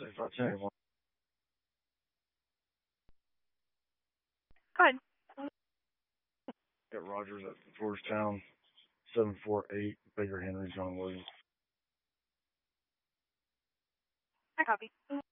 6510. Go ahead. Got Rogers at Georgetown, 748, Baker Henry, John Williams. I copy.